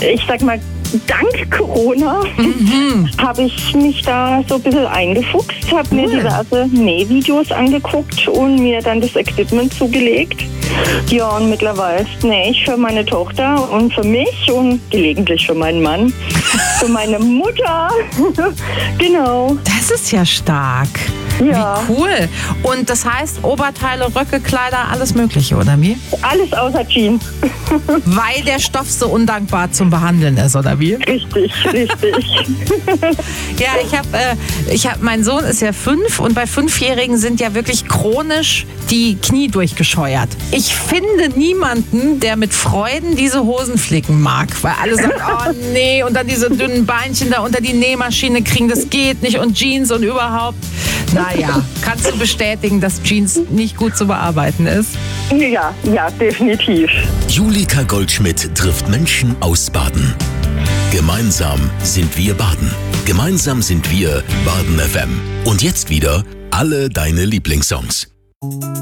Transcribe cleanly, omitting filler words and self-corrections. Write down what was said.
ich sag mal, dank Corona habe ich mich da so ein bisschen eingefuchst, habe mir diverse Nähvideos angeguckt und mir dann das Equipment zugelegt. Ja, und mittlerweile nähe ich für meine Tochter und für mich und gelegentlich für meinen Mann, für meine Mutter. Genau. Das ist ja stark. Ja. Wie cool. Und das heißt, Oberteile, Röcke, Kleider, alles Mögliche, oder wie? Alles außer Jeans. Weil der Stoff so undankbar zum Behandeln ist, oder wie? Richtig. Ja, mein Sohn ist ja 5 und bei 5-Jährigen sind ja wirklich chronisch die Knie durchgescheuert. Ich finde niemanden, der mit Freuden diese Hosen flicken mag, weil alle sagen, oh nee, und dann diese dünnen Beinchen da unter die Nähmaschine kriegen, das geht nicht und Jeans und überhaupt. Naja, kannst du bestätigen, dass Jeans nicht gut zu bearbeiten ist? Ja, definitiv. Julika Goldschmidt trifft Menschen aus Baden. Gemeinsam sind wir Baden. Gemeinsam sind wir Baden FM. Und jetzt wieder alle deine Lieblingssongs.